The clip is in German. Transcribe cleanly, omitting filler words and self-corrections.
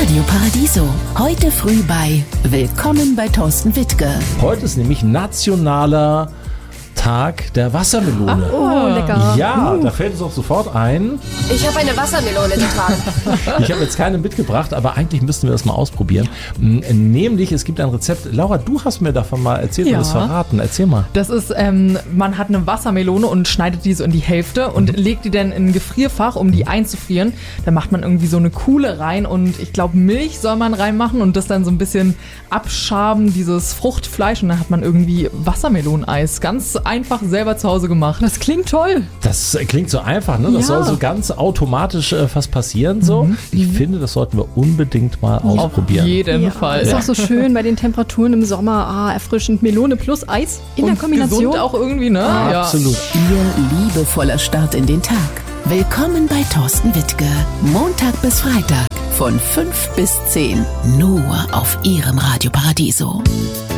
Radio Paradiso. Heute früh bei Willkommen bei Thorsten Wittke. Heute ist nämlich nationaler Tag der Wassermelone. Oh, lecker. Ja, da fällt es auch sofort ein. Ich habe eine Wassermelone getragen. Ich habe jetzt keine mitgebracht, aber eigentlich müssten wir das mal ausprobieren. Nämlich, es gibt ein Rezept. Laura, du hast mir davon mal erzählt und das verraten. Erzähl mal. Das ist, man hat eine Wassermelone und schneidet die so in die Hälfte und legt die dann in ein Gefrierfach, um die einzufrieren. Da macht man irgendwie so eine Kuhle rein und ich glaube Milch soll man reinmachen und das dann so ein bisschen abschaben, dieses Fruchtfleisch, und dann hat man irgendwie Wassermeloneneis. Ganz einfach selber zu Hause gemacht. Das klingt toll. Das klingt so einfach, ne? Das soll so ganz automatisch fast passieren. So. Ich finde, das sollten wir unbedingt mal ausprobieren. Auf jeden Fall. Ist auch so schön bei den Temperaturen im Sommer. Erfrischend. Melone plus Eis in der Kombination. Gesund auch irgendwie, ne? Ja. Absolut. Ihr liebevoller Start in den Tag. Willkommen bei Thorsten Wittke. Montag bis Freitag von 5 bis 10. Nur auf Ihrem Radio Paradiso.